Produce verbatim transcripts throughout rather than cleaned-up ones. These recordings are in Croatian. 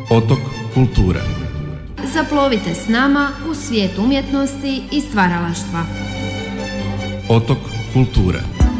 Otok kulture. Zaplovite s nama u svijet umjetnosti i stvaralaštva. Otok kulture.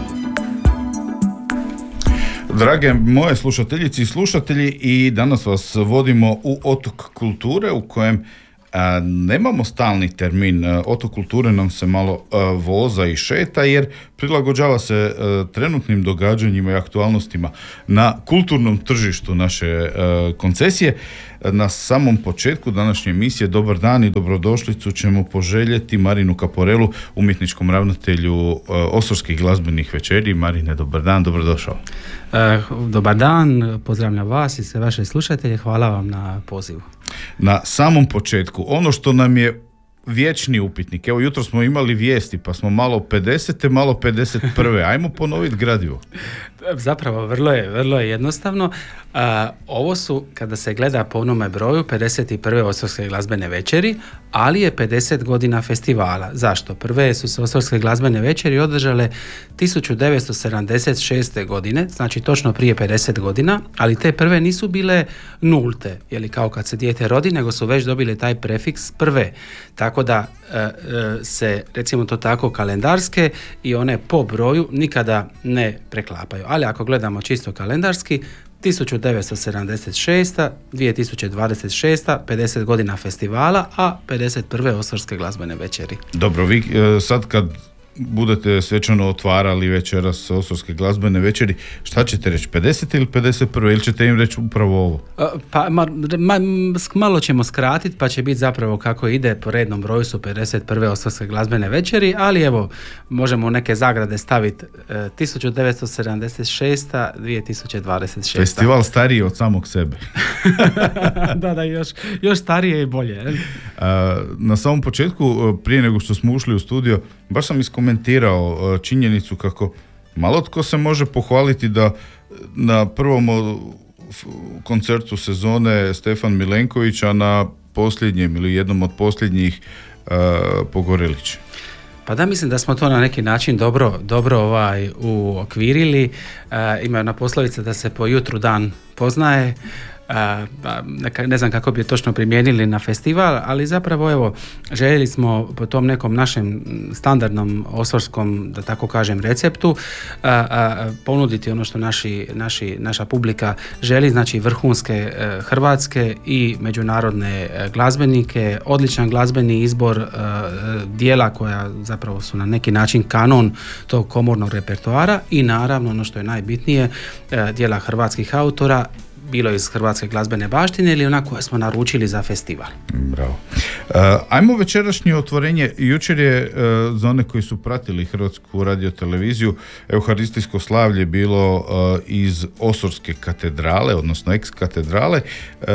Drage moje slušateljice i slušatelji, i danas vas vodimo u Otok kulture u kojem a, nemamo stalni termin. Otok kulture nam se malo a, voza i šeta jer prilagođava se a, trenutnim događanjima i aktualnostima na kulturnom tržištu naše a, koncesije. Na samom početku današnje emisije dobar dan i dobrodošlicu ćemo poželjeti Marinu Kaporelu, umjetničkom ravnatelju uh, Osorskih glazbenih večeri. Marine, dobar dan, dobrodošao. Uh, dobar dan, pozdravljam vas i sve vaše slušatelje, hvala vam na pozivu. Na samom početku, ono što nam je vječni upitnik, evo jutro smo imali vijesti pa smo malo pedesete, malo pedeset prve. Ajmo ponoviti gradivo. Zapravo, vrlo je, vrlo je jednostavno. Uh, ovo su, kada se gleda po onome broju, pedeset prve Osorske glazbene večeri, ali je pedeset godina festivala. Zašto? Prve su se Osorske glazbene večeri održale tisuću devetsto sedamdeset šeste godine, znači točno prije pedeset godina, ali te prve nisu bile nulte, jeli kao kad se dijete rodi, nego su već dobile taj prefiks prve. Tako da uh, uh, se, recimo to tako, kalendarske i one po broju nikada ne preklapaju. Ali ako gledamo čisto kalendarski, tisuću devetsto sedamdeset šeste, dvije tisuće dvadeset šeste, pedeset godina festivala, a pedeset prve Osorske glazbene večeri. Dobro, vi sad kad budete svečano otvarali večeras Osorske glazbene večeri, šta ćete reći, pedeset ili pedeset prve, ili ćete im reći upravo ovo? Pa ma, ma, malo ćemo skratiti, pa će biti zapravo kako ide, po rednom broju su pedeset prve Osorske glazbene večeri, ali evo, možemo neke zagrade staviti e, tisuću devetsto sedamdeset šeste, dvije tisuće dvadeset šeste. Festival stariji od samog sebe. da, da, još, još starije i bolje. A, na samom početku, prije nego što smo ušli u studio, baš sam iskomentirao činjenicu kako malo tko se može pohvaliti da na prvom koncertu sezone Stefan Milenković, a na posljednjem ili jednom od posljednjih uh, Pogorelić. Pa da, mislim da smo to na neki način dobro, dobro ovaj, uokvirili. Uh, ima jedna poslovica da se po jutru dan poznaje. Uh, ne znam kako bi je točno primijenili na festival, ali zapravo evo, željeli smo po tom nekom našem standardnom osorskom, da tako kažem, receptu uh, uh, ponuditi ono što naši, naši, naša publika želi, znači vrhunske uh, hrvatske i međunarodne uh, glazbenike, odličan glazbeni izbor uh, dijela koja zapravo su na neki način kanon tog komornog repertoara i naravno ono što je najbitnije, uh, dijela hrvatskih autora, bilo iz hrvatske glazbene baštine ili ona koje smo naručili za festival. Bravo. Uh, ajmo večerašnje otvorenje. Jučer je uh, za one koji su pratili Hrvatsku radioteleviziju euharistijsko slavlje bilo uh, iz Osorske katedrale, odnosno ex katedrale. Uh,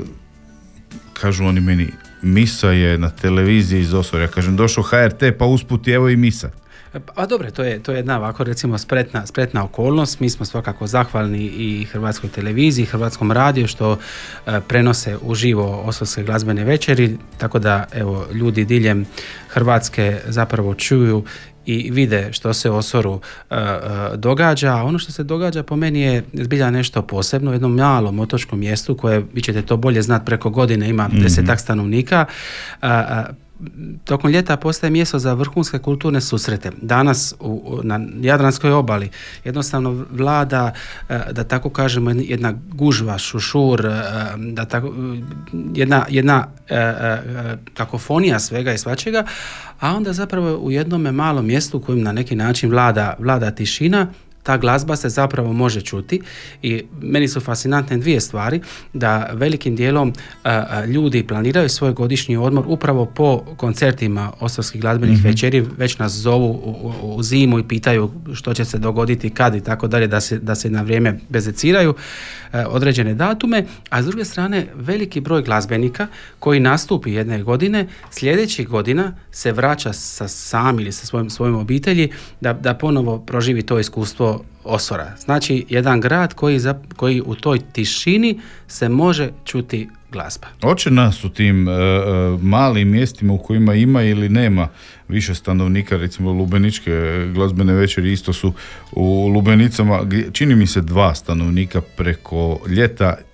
kažu oni meni, misa je na televiziji iz Osorja. Kažem, došao H R T pa usput evo i misa. A dobro, to je, to je jedna ovako recimo spretna, spretna okolnost. Mi smo svakako zahvalni i Hrvatskoj televiziji, Hrvatskom radiju što e, prenose uživo Osorske glazbene večeri, tako da evo ljudi diljem Hrvatske zapravo čuju i vide što se u Osoru e, e, događa. A ono što se događa po meni je zbilja nešto posebno, u jednom malom otočkom mjestu koje, vi ćete to bolje znati, preko godine ima mm-hmm. desetak stanovnika. E, e, Tokom ljeta postaje mjesto za vrhunske kulturne susrete. Danas u, na Jadranskoj obali jednostavno vlada, da tako kažemo, jedna gužva, šušur, da tako, jedna, jedna kakofonija svega i svačega, a onda zapravo u jednome malom mjestu u kojem na neki način vlada, vlada tišina, ta glazba se zapravo može čuti i meni su fascinantne dvije stvari, da velikim dijelom a, ljudi planiraju svoj godišnji odmor upravo po koncertima Osorskih glazbenih mm-hmm. večeri, već nas zovu u, u, u zimu i pitaju što će se dogoditi, kad i tako dalje, da se, da se na vrijeme bezeciraju a, određene datume, a s druge strane veliki broj glazbenika koji nastupi jedne godine, sljedećih godina se vraća sa sam ili sa svojim, svojim obitelji da, da ponovo proživi to iskustvo Osora. Znači, jedan grad koji, za, koji u toj tišini se može čuti glazba. Oče nas u tim uh, malim mjestima u kojima ima ili nema više stanovnika, recimo Lubeničke glazbene večeri isto su u Lubenicama, čini mi se dva stanovnika preko ljeta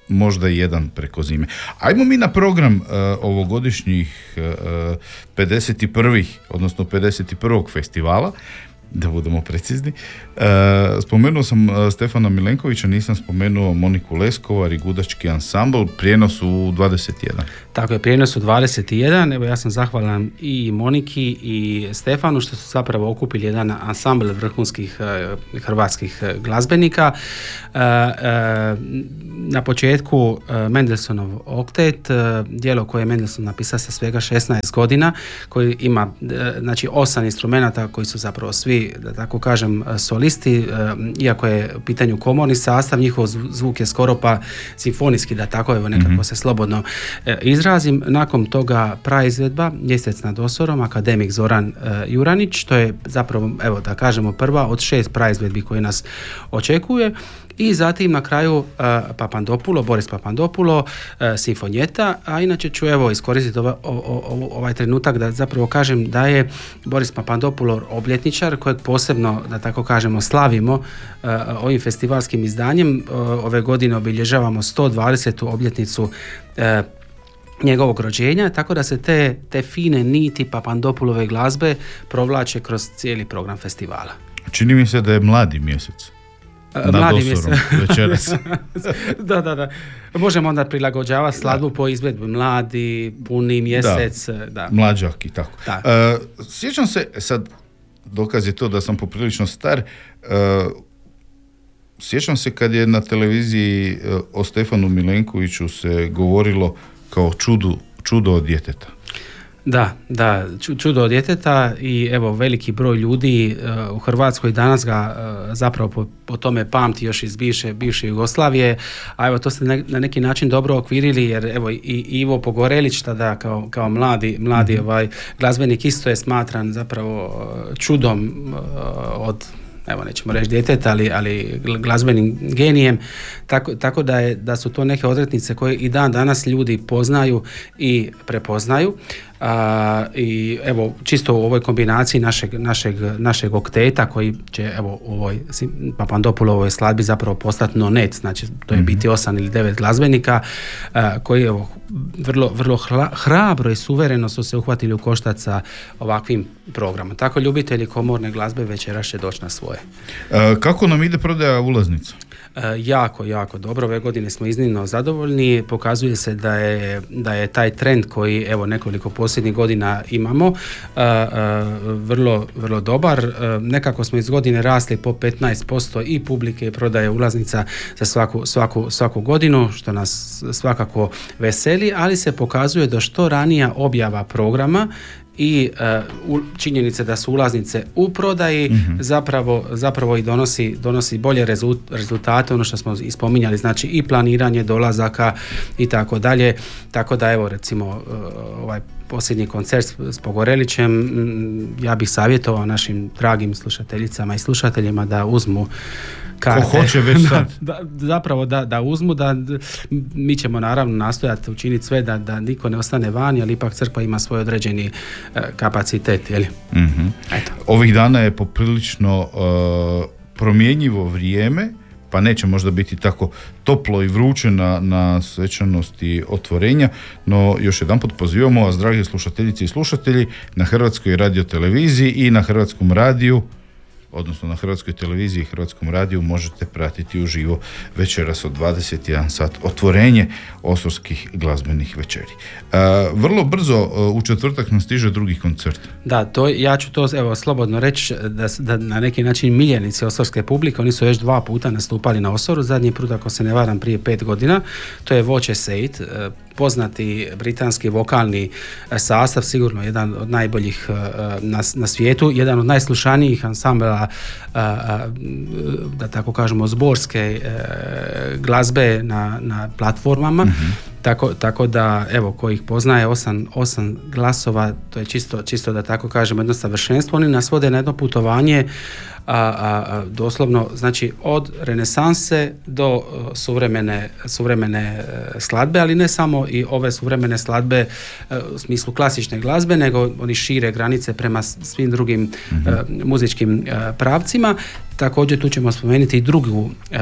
možda jedan preko zime. Ajmo mi na program uh, ovogodišnjih uh, pedeset prvih odnosno pedeset prvog festivala, da budemo precizni. Uh, spomenuo sam uh, Stefana Milenkovića, nisam spomenuo Moniku Leskovar i Gudački ansambl, prijenos u dvadeset jedan. Tako je, prijenos u dvadeset jedan. Evo, ja sam zahvalan i Moniki i Stefanu što su zapravo okupili jedan ansambl vrhunskih uh, hrvatskih glazbenika. Uh, uh, na početku uh, Mendelssohnov oktet, uh, djelo koje je Mendelssohn napisao sa svega šesnaest godina, koji ima uh, znači osam instrumenata koji su zapravo svi, da tako kažem, solisti, uh, iako je u pitanju komorni sastav, njihov zvuk je skoro pa simfonijski, da tako evo nekako mm-hmm. se slobodno uh, izrazim. Nakon toga praizvedba Mjesec nad Osorom, akademik Zoran uh, Juranić, to je zapravo, evo da kažemo, prva od šest praizvedbi koje nas očekuje. I zatim na kraju uh, Papandopulo, Boris Papandopulo, uh, Simfonjeta, a inače ću evo iskoristiti ova, o, o, ovaj trenutak da zapravo kažem da je Boris Papandopulo obljetničar kojeg posebno, da tako kažemo, slavimo uh, ovim festivalskim izdanjem. Uh, ove godine obilježavamo sto dvadesetu obljetnicu uh, njegovog rođenja, tako da se te, te fine niti Papandopulove glazbe provlače kroz cijeli program festivala. Čini mi se da je mladi mjesec. Nad Osorom, večeras. da, da, da. Možemo onda prilagođavati skladbu po izvedbi mladi, puni mjesec. Da, da. Mlađak i tako. Da. Uh, sjećam se, sad dokaz je to da sam poprilično star, uh, sjećam se kad je na televiziji uh, o Stefanu Milenkoviću se govorilo kao čudu, čudo od djeteta. Da, da, čudo od djeteta i evo veliki broj ljudi uh, u Hrvatskoj danas ga uh, zapravo po, po tome pamti još iz bivše, bivše Jugoslavije, a evo to ste ne, na neki način dobro okvirili jer evo i Ivo Pogorelić tada kao, kao mladi, mladi mm-hmm. ovaj, glazbenik isto je smatran zapravo uh, čudom uh, od evo nećemo reći djeteta, ali, ali glazbenim genijem, tako, tako da, je, da su to neke odrednice koje i dan danas ljudi poznaju i prepoznaju. A, i evo čisto u ovoj kombinaciji našeg, našeg, našeg okteta koji će evo u ovoj Papandopulovoj skladbi zapravo postati nonet, znači to je mm-hmm. biti osam ili devet glazbenika a, koji evo vrlo, vrlo hla, hrabro i suvereno su se uhvatili u koštac sa ovakvim programom. Tako ljubitelji komorne glazbe večeras će doći na svoje. A, kako nam ide prodaja ulaznica? E, jako, jako dobro. Ove godine smo iznimno zadovoljni. Pokazuje se da je, da je taj trend koji evo nekoliko posljednjih godina imamo e, e, vrlo, vrlo dobar. E, nekako smo iz godine rasli po petnaest posto i publike i prodaje ulaznica za svaku, svaku, svaku godinu, što nas svakako veseli, ali se pokazuje da što ranija objava programa i uh, činjenice da su ulaznice u prodaji mm-hmm. zapravo, zapravo i donosi, donosi bolje rezultate, ono što smo ispominjali, znači i planiranje dolazaka i tako dalje, tako da evo recimo uh, ovaj posljednji koncert s Pogorelićem, ja bih savjetovao našim dragim slušateljicama i slušateljima da uzmu karte. Ko hoće već sad. da, da, zapravo da, da uzmu, da mi ćemo naravno nastojati učiniti sve da, da niko ne ostane vani, ali ipak crkva ima svoj određeni uh, kapacitet. Jeli? Mm-hmm. Eto. Ovih dana je poprilično uh, promjenjivo vrijeme, pa neće možda biti tako toplo i vruće na, na svečanosti otvorenja, no još jedanput pozivamo vas, dragi slušateljice i slušatelji, na Hrvatskoj radioteleviziji i na Hrvatskom radiju, odnosno na Hrvatskoj televiziji i Hrvatskom radiju možete pratiti uživo večeras od dvadeset jedan sat otvorenje Osorskih glazbenih večeri. Uh, vrlo brzo uh, u četvrtak nam stiže drugi koncert. Da, to, ja ću to evo slobodno reći da, da na neki način miljenici osorske publike, oni su još dva puta nastupali na Osoru, zadnji put ako se ne varam prije pet godina, to je Voce Seit, uh, poznati britanski vokalni sastav, sigurno jedan od najboljih uh, na, na svijetu, jedan od najslušanijih ansambla, uh, da tako kažemo, zborske uh, glazbe na, na platformama. Mm-hmm. Tako, tako da, evo, ko ih poznaje, osam, osam glasova, to je čisto, čisto da tako kažemo jedno savršenstvo. Oni nas vode na jedno putovanje, a, a, a, doslovno, znači od renesanse do uh, suvremene, suvremene uh, skladbe, ali ne samo i ove suvremene skladbe uh, u smislu klasične glazbe, nego oni šire granice prema svim drugim mm-hmm. uh, muzičkim uh, pravcima Također tu ćemo spomenuti i drugu, e,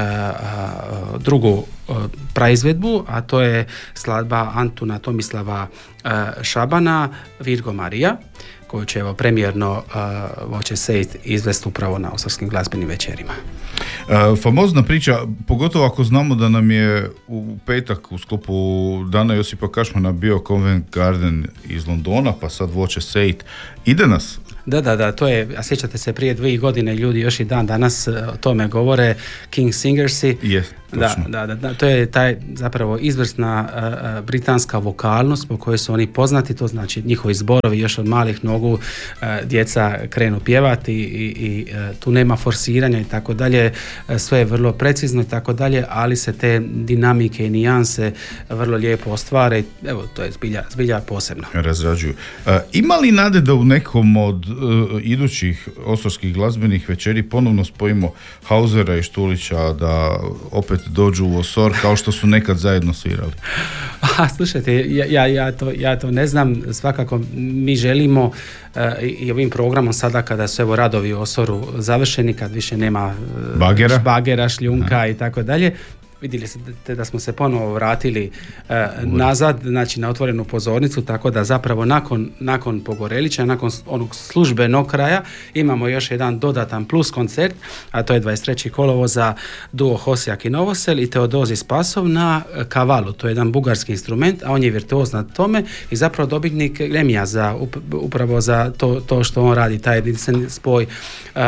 drugu e, praizvedbu, a to je skladba Antuna Tomislava e, Šabana Virgo Marija, koju će evo premijerno uh, Voće Sejt izvesti upravo na Osarskim glazbenim večerima. E, famozna priča, pogotovo ako znamo da nam je u petak u sklopu Dana Josipa Kašmana bio Covent Garden iz Londona, pa sad Voće Sejt. Ide nas? Da, da, da, to je, a sjećate se prije dvije godine ljudi još i dan danas o tome govore, King Singersi. Yes, da, da, da, da, to je taj zapravo izvrsna uh, britanska vokalnost po kojoj su oni poznati, to znači njihovi zborovi još od malih nogu uh, djeca krenu pjevati i, i, i uh, tu nema forsiranja i tako dalje, uh, sve je vrlo precizno i tako dalje, ali se te dinamike i nijanse vrlo lijepo ostvare i evo, to je zbilja, zbilja posebno. Razrađuju. Uh, ima li nade da u nekom od uh, idućih osarskih glazbenih večeri ponovno spojimo Hausera i Štulića da opet dođu u Osor kao što su nekad zajedno svirali? A, slušajte, ja, ja, ja, to, ja to ne znam, svakako mi želimo uh, i ovim programom sada kada su evo radovi u Osoru završeni, kad više nema uh, bagera, bagera šljunka Aha. i tako dalje, vidjeli ste da smo se ponovo vratili uh, nazad, znači na otvorenu pozornicu, tako da zapravo nakon, nakon Pogorelića, nakon onog službenog kraja, imamo još jedan dodatan plus koncert, a to je dvadeset trećeg kolovoza duo Hosjak i Novosel i Teodozi Spasov na kavalu. To je jedan bugarski instrument, a on je virtuoz na tome i zapravo dobitnik Grammy-a za, upravo za to, to što on radi, taj jedinstveni spoj uh, uh,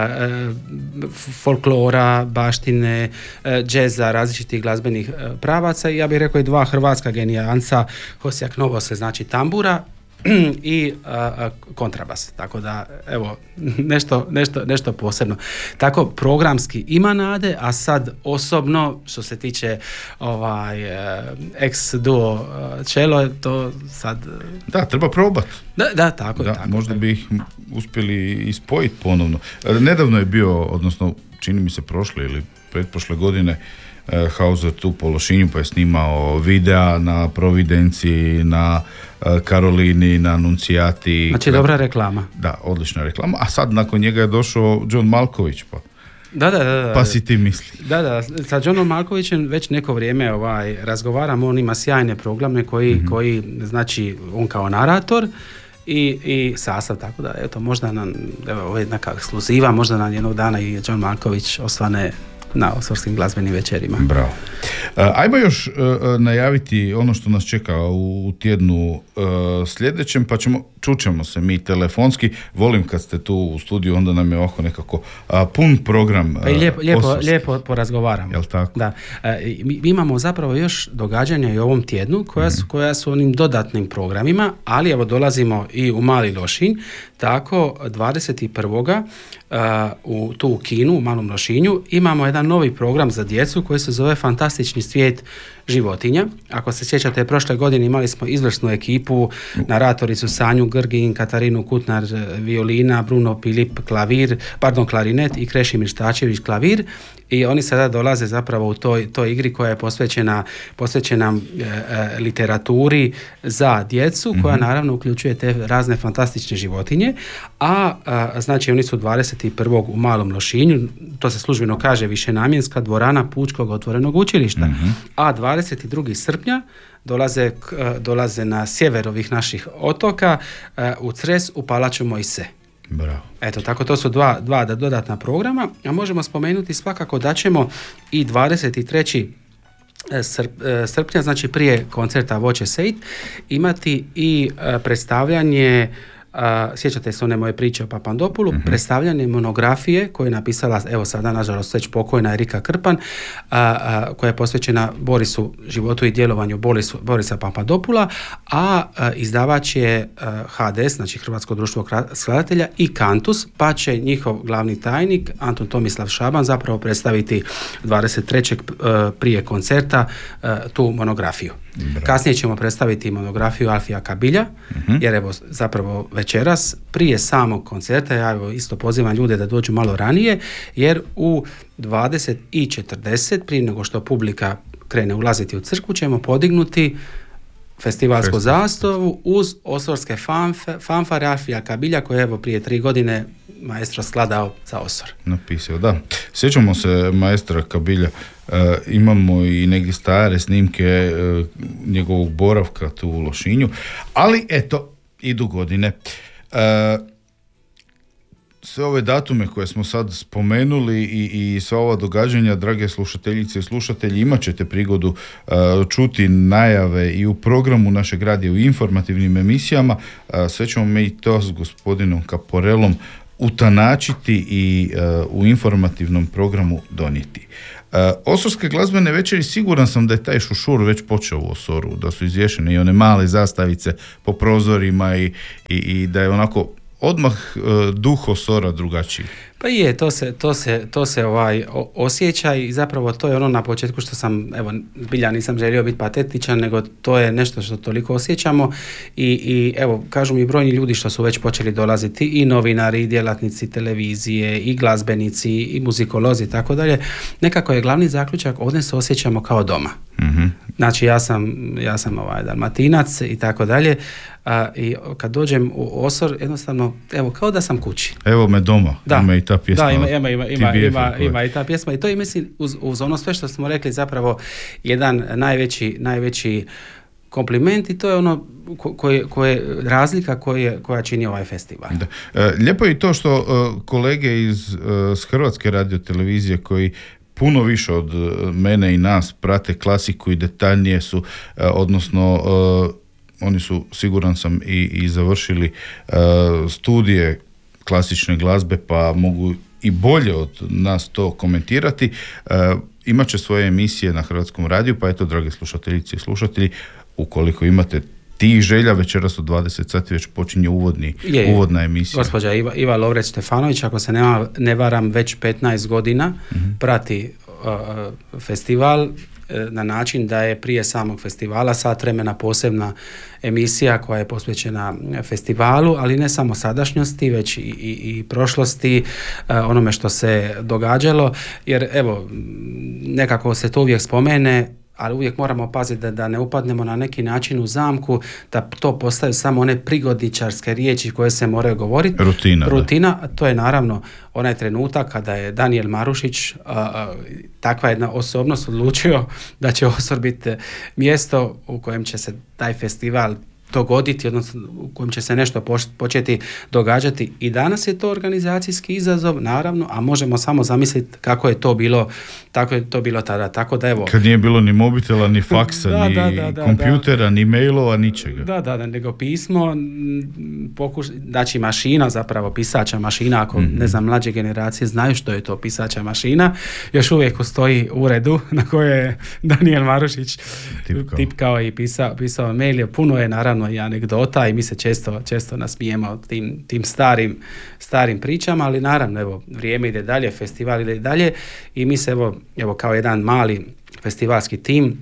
uh, folklora, baštine, uh, džeza, različitih glazbenih pravaca i ja bih rekao i dva hrvatska genijanca, Hosjak Novosel, znači tambura i a, a, kontrabas, tako da evo nešto, nešto, nešto posebno. Tako programski ima nade, a sad osobno što se tiče ovaj ex duo cello, to sad da, treba probati. Da, da, tako da, je. Tako, možda tako. bi ih uspjeli ispojiti ponovno. Nedavno je bio, odnosno čini mi se prošle ili pretprošle godine, Hauser tu po Lošinju, pa je snimao videa na Providenciji, na Karolini, na Nuncijati. Znači dobra reklama. Da, odlična reklama. A sad nakon njega je došao John Malković, pa. Da, da, da, da. Pa si ti misli. Da, da, sa Johnom Malkovićem već neko vrijeme ovaj, razgovaramo, on ima sjajne programe koji, mm-hmm. koji, znači, on kao narator i, i sastav, tako da, eto, možda nam, evo, ovo je neka ekskluziva, možda nam jednog dana i John Malković osvane na Osorskim glazbenim večerima. Bravo. Uh, ajmo još uh, najaviti ono što nas čeka u tjednu uh, sljedećem, pa ćemo, čućemo se mi telefonski. Volim kad ste tu u studiju, onda nam je oko nekako uh, pun program uh, pa i lijepo, lijepo, lijepo porazgovaramo. Jel tako? Da. Uh, mi, mi imamo zapravo još događanja i u ovom tjednu koja su, koja su onim dodatnim programima, ali evo dolazimo i u Mali Lošinj, tako dvadeset prvog Uh, u tu u kinu, u Malom Lošinju, imamo jedan novi program za djecu koji se zove Fantastični svijet životinja. Ako se sjećate, prošle godine imali smo izvrsnu ekipu, naratoricu Sanju Grgin, Katarinu Kutnar violina, Bruno Pilip klavir, pardon, klarinet i Krešimir Stačević klavir. I oni sada dolaze zapravo u toj, toj igri koja je posvećena, posvećena e, e, literaturi za djecu, koja mm-hmm. naravno uključuje te razne fantastične životinje, a, a znači oni su dvadeset prvog u Malom Lošinju, to se službeno kaže višenamjenska dvorana Pučkog otvorenog učilišta, mm-hmm. a dvadeset drugog srpnja dolaze, dolaze na sjever ovih naših otoka u Cres u Palaču Mojse. Bravo. Eto, tako to su dva, dva dodatna programa, a možemo spomenuti svakako da ćemo i dvadeset trećeg srpnja, znači prije koncerta Voće Sejt, imati i predstavljanje, a, sjećate se one moje priče o Papandopulu, mm-hmm. predstavljanje monografije koju je napisala, evo sada nažalost već pokojna Erika Krpan, a, a, koja je posvećena Borisu, životu i djelovanju Borisu, Borisa Papandopula, a, a izdavač je a, H D S, znači Hrvatsko društvo skladatelja i Kantus, pa će njihov glavni tajnik Antun Tomislav Šaban zapravo predstaviti dvadeset trećeg prije koncerta a, tu monografiju. Bravo. Kasnije ćemo predstaviti monografiju Alfija Kabilja, mm-hmm. jer evo zapravo večeras prije samog koncerta, ja evo isto pozivam ljude da dođu malo ranije, jer u dvadeset četrdeset prije nego što publika krene ulaziti u crkvu ćemo podignuti festivalsku Festival. zastavu uz osorske fanfe, fanfare Alfija Kabilja koje je evo prije tri godine maestro skladao za Osor. Napisao, da. Sjećamo se maestra Kabilja, e, imamo i negdje stare snimke e, njegovog boravka tu u Lošinju, ali eto, idu godine. E, sve ove datume koje smo sad spomenuli i, i sva ova događanja, drage slušateljice i slušatelji, imat ćete prigodu uh, čuti najave i u programu našeg radija, u informativnim emisijama. Uh, sve ćemo mi to s gospodinom Kaporelom utanačiti i uh, u informativnom programu donijeti. Uh, Osorske glazbene večeri, siguran sam da je taj šušur već počeo u Osoru, da su izvješene i one male zastavice po prozorima i, i, i da je onako odmah uh, duh Osora drugačiji. Pa je, to se, to se, to se ovaj, o, osjeća i zapravo to je ono na početku što sam, evo, zbilja nisam želio biti patetičan, nego to je nešto što toliko osjećamo i, i evo, kažu mi brojni ljudi što su već počeli dolaziti, i novinari, i djelatnici televizije, i glazbenici, i muzikolozi i tako dalje. Nekako je glavni zaključak, ovdje se osjećamo kao doma. Mm-hmm. Znači ja sam, ja sam ovaj Dalmatinac i tako dalje, a, i kad dođem u Osor, jednostavno, evo, kao da sam kući. Evo me doma, da. Ima i ta pjesma. Da, ima, ima, ima, ima, ima, koja... ima i ta pjesma i to je, mislim, uz, uz ono sve što smo rekli, zapravo jedan najveći, najveći kompliment i to je ono koje, koje razlika koje, koja čini ovaj festival. Da. E, lijepo je i to što e, kolege iz e, s Hrvatske radiotelevizije koji puno više od mene i nas prate klasiku i detaljnije su, e, odnosno e, oni su, siguran sam, i, i završili e, studije klasične glazbe, pa mogu i bolje od nas to komentirati. E, imat će svoje emisije na Hrvatskom radiju, pa eto, drage slušateljice i slušatelji, ukoliko imate tih želja, večeras od dvadeset sati već počinje uvodni, je, uvodna emisija. Gospođa Iva, Iva Lovreć Stefanović, ako se nema, ne varam, već petnaest godina mm-hmm. prati uh, festival uh, na način da je prije samog festivala sat vremena posebna emisija koja je posvećena festivalu, ali ne samo sadašnjosti, već i, i, i prošlosti, uh, onome što se događalo, jer evo, nekako se to uvijek spomene, ali uvijek moramo paziti da, da ne upadnemo na neki način u zamku, da to postaju samo one prigodičarske riječi koje se moraju govoriti. Rutina. Rutina, a to je naravno onaj trenutak kada je Danijel Marušić, a, a, takva jedna osobnost, odlučio da će Osor biti mjesto u kojem će se taj festival dogoditi, odnosno u kojem će se nešto početi događati. I danas je to organizacijski izazov, naravno, a možemo samo zamisliti kako je to bilo, tako je to bilo tada. Tako da evo... Kad nije bilo ni mobitela, ni faksa, da, ni da, da, da, kompjutera, da. ni mailova, ničega. Da, da, da, nego pismo, pokuš, znači mašina, zapravo pisača mašina, ako mm-hmm. ne znam, mlađe generacije znaju što je to pisača mašina, još uvijek stoji u uredu na kojoj je Danijel Marušić tipkao, tipkao i pisao, pisao mail. Puno je naravno i anegdota i mi se često, često nasmijemo tim, tim starim, starim pričama, ali naravno, evo, vrijeme ide dalje, festival ide dalje i mi se, evo, evo kao jedan mali festivalski tim,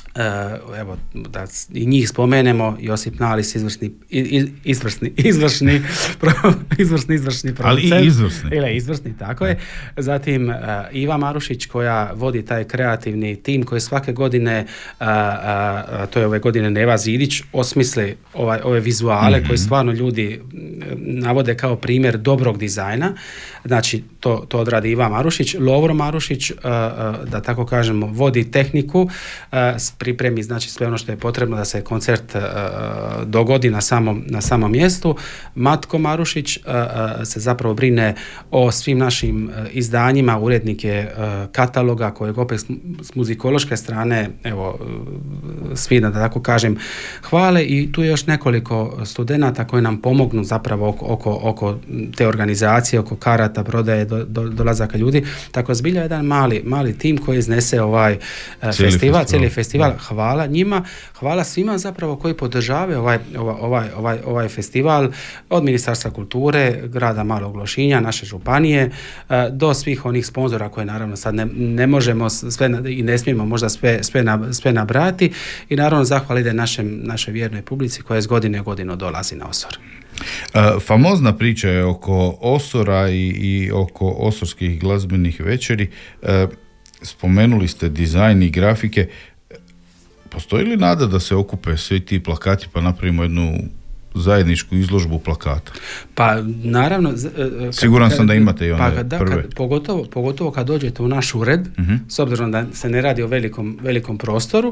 Uh, evo, da i njih spomenemo, Josip Nalis, izvrsni, iz, izvrsni, izvršni, pro, izvrsni, izvršni producent. Ali i izvrsni. Ili izvrsni, tako je. Zatim uh, Iva Marušić koja vodi taj kreativni tim koji svake godine, uh, uh, to je ove godine Neva Zidić, osmisli ovaj, ove vizuale mm-hmm. koji stvarno ljudi navode kao primjer dobrog dizajna. Znači, to, to odradi Iva Marušić. Lovro Marušić, uh, uh, da tako kažemo, vodi tehniku, uh, pripremi, znači sve ono što je potrebno da se koncert uh, dogodi na samom, na samom mjestu. Matko Marušić uh, uh, se zapravo brine o svim našim uh, izdanjima, urednik je uh, kataloga kojeg opet s muzikološke strane, evo, uh, svi, da tako kažem, hvale i tu je još nekoliko studenata koji nam pomognu zapravo oko, oko, oko te organizacije, oko karata, prodaje, do, do, dolazaka ljudi. Tako zbilja jedan mali, mali tim koji iznese ovaj uh, cijeli festival, festival, cijeli festival. Hvala njima, hvala svima zapravo koji podržavaju ovaj, ovaj, ovaj, ovaj festival, od Ministarstva kulture, grada Malog Lošinja, naše županije, do svih onih sponzora koje naravno sad ne, ne možemo sve i ne smijemo možda sve, sve, na, sve nabrati i naravno zahvala ide našem, našoj vjernoj publici koja iz godine u godinu dolazi na Osor. Uh, famozna priča je oko Osora i, i oko osorskih glazbenih večeri. Uh, spomenuli ste dizajn i grafike. postoji li nada da se okupe svi ti plakati pa napravimo jednu zajedničku izložbu plakata? Pa naravno... Kad, Siguran sam da imate i one pa, da, prve. Kad, pogotovo, pogotovo kad dođete u naš ured, uh-huh. s obzirom da se ne radi o velikom, velikom prostoru, uh,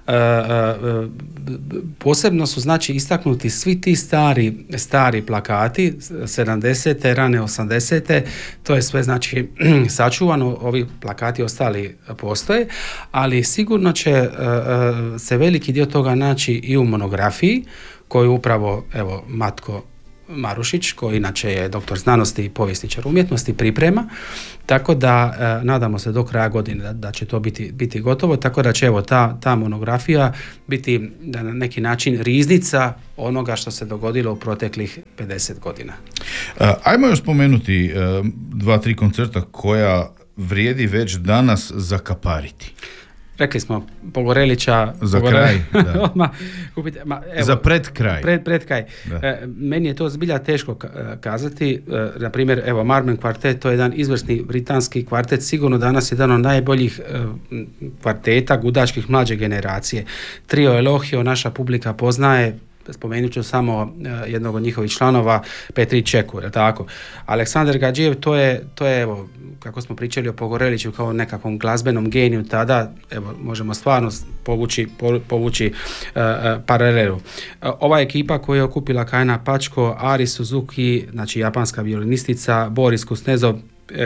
uh, posebno su znači istaknuti svi ti stari, stari plakati, sedamdesete, rane osamdesete, to je sve znači sačuvano, ovi plakati ostali postoje, ali sigurno će uh, uh, se veliki dio toga naći i u monografiji, koju upravo, evo, Matko Marušić, koji inače je doktor znanosti i povjesničar umjetnosti, priprema, tako da e, nadamo se do kraja godine da, da će to biti, biti gotovo, tako da će evo ta, ta monografija biti da na neki način riznica onoga što se dogodilo u proteklih pedeset godina. Uh, ajmo još spomenuti uh, dva, tri koncerta koja vrijedi već danas zakapariti. Rekli smo Pogorelića za Pogore... kraj, da. ma, kupite, ma, evo, za pred kraj. Pred, pred kraj. E, meni je to zbilja teško kazati. E, na primjer, evo Marmen kvartet, to je jedan izvrsni britanski kvartet, sigurno danas jedan od najboljih e, kvarteta gudačkih mlađe generacije. Trio Elohio naša publika poznaje, spomenut ću samo uh, jednog od njihovih članova, Petri Čeku, je tako? Aleksandar Gadžijev, to je, to je, evo, kako smo pričali o Pogoreliću kao nekakvom glazbenom geniju tada, evo, možemo stvarno povući, povući uh, uh, paralelu. Uh, ova ekipa koja je okupila Kajna Pačko, Ari Suzuki, znači japanska violinistica, Boris Kusnezov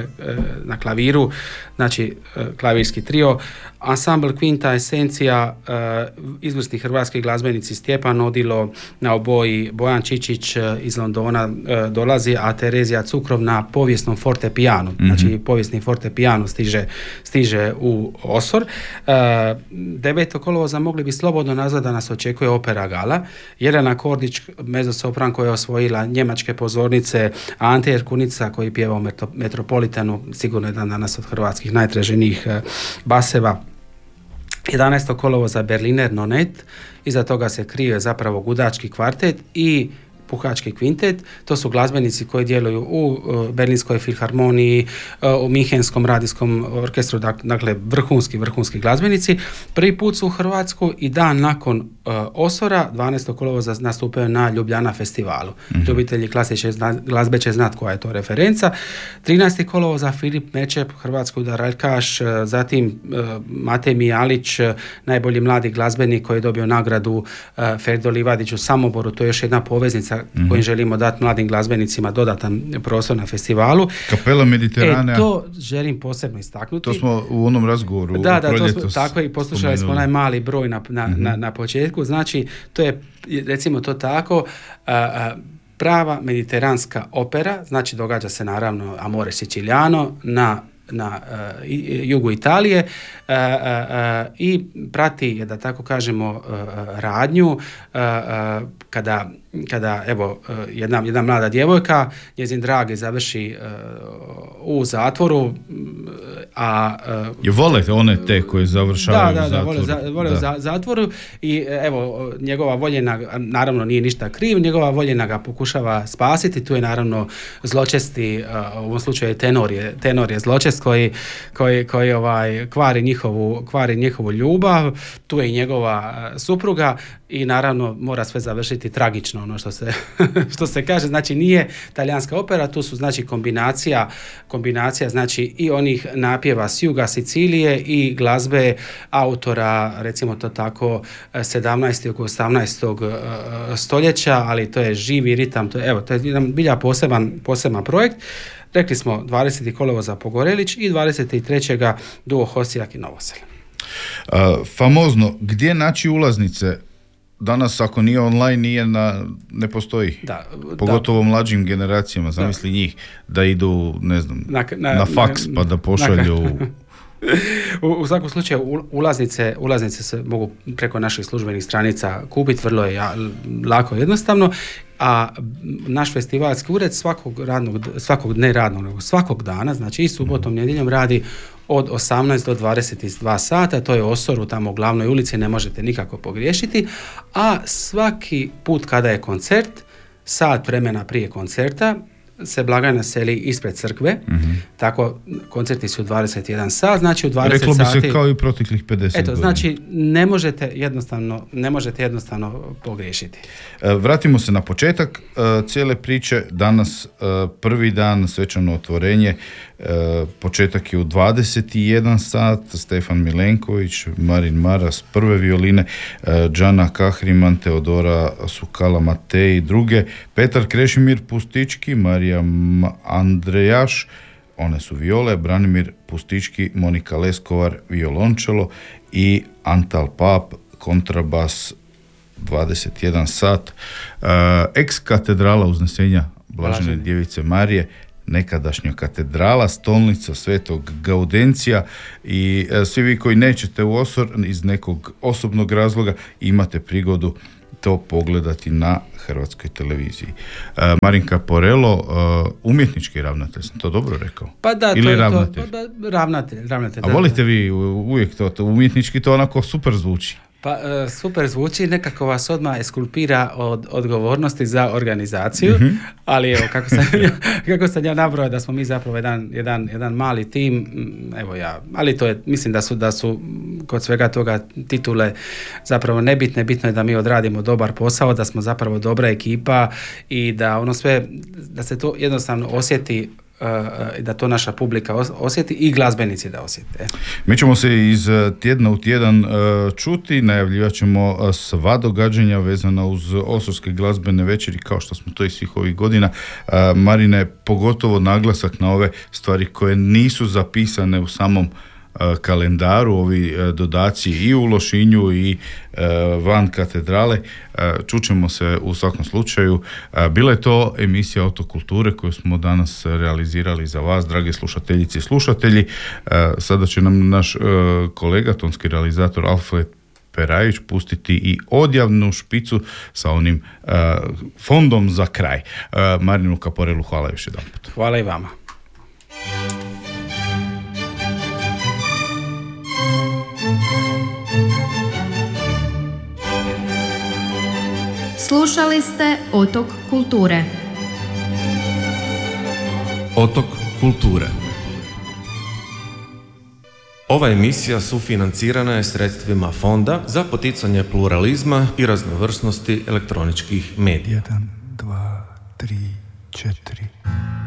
na klaviru, znači klavirski trio, ansambl Quinta Esencija, izvrsni hrvatski glazbenici Stjepan Odilo na oboji, Bojan Čičić iz Londona dolazi, a Terezija Cukrov na povijesnom fortepijanu, mm-hmm. znači povijesni fortepijanu stiže, stiže u Osor. devetog kolovoza mogli bi slobodno nazvati da nas očekuje opera gala. Jelena Kordić, mezosopran koja je osvojila njemačke pozornice, Ante Jerkunica koji pjeva u Metropolitanu, sigurno jedan danas od hrvatskih najtraženijih baseva. jedanaestog kolovoza Berliner Nonet, iza toga se krije zapravo gudački kvartet i puhački kvintet, to su glazbenici koji djeluju u uh, Berlinskoj filharmoniji, uh, u Minhenskom radijskom orkestru, dakle vrhunski, vrhunski glazbenici. Prvi put su u Hrvatsku i dan nakon uh, Osora, dvanaestog kolovoza nastupaju na Ljubljana festivalu. Mm-hmm. Ljubitelji klasične glazbe će znati koja je to referenca. trinaestog kolovoza Filip Mečep, hrvatski udaraljkaš, uh, zatim uh, Matej Mijalić, uh, najbolji mladi glazbenik koji je dobio nagradu uh, Ferdo Livadić u Samoboru, to je još jedna poveznica mm-hmm. kojim želimo dati mladim glazbenicima dodatan prostor na festivalu. Kapela Mediteranea. E, to želim posebno istaknuti. To smo u onom razgovoru. Da, da, to smo, tako i poslušali smo onaj mali broj na, na, mm-hmm. na, na početku. Znači, to je, recimo to tako, a, a, prava mediteranska opera, znači događa se naravno Amore Siciliano na na uh, jugu Italije uh, uh, uh, i prati, da tako kažemo, uh, radnju uh, uh, kada, kada evo, uh, jedna, jedna mlada djevojka, njezin dragi završi uh, u zatvoru, a... Uh, Je vole one te koje završavaju da, da, u zatvoru. Da, vole, za, vole da. u za, zatvoru i evo, njegova voljena, naravno nije ništa kriv, njegova voljena ga pokušava spasiti, tu je naravno zločesti, uh, u ovom slučaju tenor je, tenor je zločest koji, koji, koji ovaj, kvari, njihovu, kvari njihovu ljubav, tu je i njegova supruga i naravno mora sve završiti tragično, ono što se, što se kaže, znači nije talijanska opera, tu su znači kombinacija, kombinacija znači i onih napjeva s juga Sicilije i glazbe autora, recimo to tako, sedamnaestog osamnaestog stoljeća, ali to je živi ritam, to je, evo, to je jedan bilja poseban, poseban projekt. Rekli smo dvadesetog kolovoza Pogorelić i dvadeset trećeg duo Hosijak i Novosel. Uh, famozno, gdje naći ulaznice? Danas ako nije online, nije na, ne postoji. Da, pogotovo da. Mlađim generacijama, zamisli da. Njih da idu, ne znam, na, na, na faks pa da pošalju... U, u svakom slučaju ulaznice, ulaznice se mogu preko naših službenih stranica kupiti, vrlo je ja, lako jednostavno, a naš festivalski ured svakog radnog, svakog ne radnog, nego svakog dana, znači i subotom, nedjeljom radi od osamnaest do dvadeset dva sata, to je Osor u tamo u glavnoj ulici, ne možete nikako pogriješiti, a svaki put kada je koncert, sat vremena prije koncerta, se blagajna seli ispred crkve, mm-hmm. tako koncerti su dvadeset jedan sat, znači u dvadeset Reklo bi sati... se kao i proteklih pedeset Eto, godina. znači ne možete jednostavno, ne možete jednostavno pogriješiti. E, vratimo se na početak e, cijele priče. Danas e, prvi dan, svečano otvorenje. E, početak je u dvadeset jedan sat. Stefan Milenković, Marin Maras, prve violine, e, Džana Kahriman, Teodora Sukala Matej i druge, Petar Krešimir Pustički, Marija Andrejaš, one su viole, Branimir Pustički, Monika Leskovar, violončelo i Antal Pap, kontrabas, dvadeset jedan sat. Uh, ex-katedrala Uznesenja Blažene Blažene. Djevice Marije, nekadašnja katedrala, stolnica Svetog Gaudencija i uh, svi vi koji nećete u Osor iz nekog osobnog razloga imate prigodu to pogledati na Hrvatskoj televiziji. Uh, Marin Caporello, uh, umjetnički ravnatelj, sam to dobro rekao? Pa da, Ili to je ravnatelj? to, pa, pa, ravnatelj, ravnatelj. A da, volite vi uvijek to, to, umjetnički to onako super zvuči? Pa e, super zvuči, nekako vas odmah eskulpira od odgovornosti za organizaciju, mm-hmm. ali evo, kako sam, kako sam ja nabrojao da smo mi zapravo jedan, jedan, jedan mali tim, evo ja, ali to je, mislim da su, da su kod svega toga titule zapravo nebitne, bitno je da mi odradimo dobar posao, da smo zapravo dobra ekipa i da ono sve, da se to jednostavno osjeti, da to naša publika osjeti i glazbenici da osjete. Mi ćemo se iz tjedna u tjedan čuti, najavljivat ćemo sva događanja vezana uz Osorske glazbene večeri, kao što smo to i svih ovih godina. Marine, pogotovo naglasak na ove stvari koje nisu zapisane u samom kalendaru, ovi dodaci i u Lošinju i van katedrale. Čućemo se u svakom slučaju. Bila je to emisija Otok kulture koju smo danas realizirali za vas, drage slušateljice i slušatelji. Sada će nam naš kolega, tonski realizator Alfred Perajić pustiti i odjavnu špicu sa onim fondom za kraj. Marinu Caporellu, hvala još jedan put. Hvala i vama. Slušali ste Otok kulture. Otok kulture. Ova emisija sufinancirana je sredstvima Fonda za poticanje pluralizma i raznovrsnosti elektroničkih medija. jedan, dva, tri, četiri.